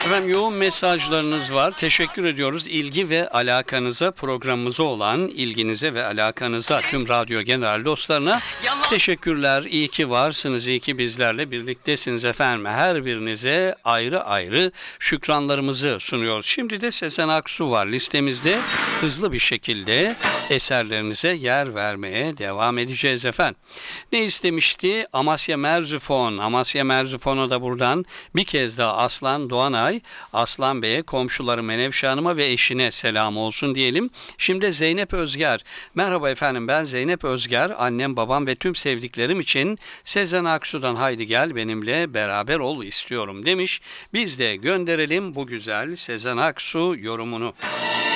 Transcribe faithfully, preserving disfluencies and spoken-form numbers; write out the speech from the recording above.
Efendim yoğun mesajlarınız var. Teşekkür ediyoruz. İlgi ve alakanıza, programımıza olan ilginize ve alakanıza, tüm radyo genel dostlarına teşekkürler. İyi ki varsınız, iyi ki bizlerle birliktesiniz efendim. Her birinize ayrı ayrı şükranlarımızı sunuyoruz. Şimdi de Sezen Aksu var listemizde. Hızlı bir şekilde eserlerinize yer vermeye devam edeceğiz efendim. Ne istemişti? Amasya Merzifon. Amasya Merzifon'a da buradan bir kez daha Aslan Doğanay, Aslan Bey'e, komşuları Menevşe Hanım'a ve eşine selam olsun diyelim. Şimdi Zeynep Özger. Merhaba efendim, ben Zeynep Özger. Annem, babam ve tüm sevdiklerim için Sezen Aksu'dan Haydi Gel Benimle Beraber Ol istiyorum demiş. Biz de gönderelim bu güzel Sezen Aksu yorumunu.